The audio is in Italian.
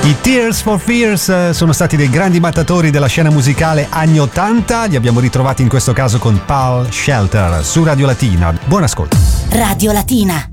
I Tears for Fears sono stati dei grandi mattatori della scena musicale anni 80, li abbiamo ritrovati in questo caso con Paul Shelter su Radio Latina. Buon ascolto. Radio Latina.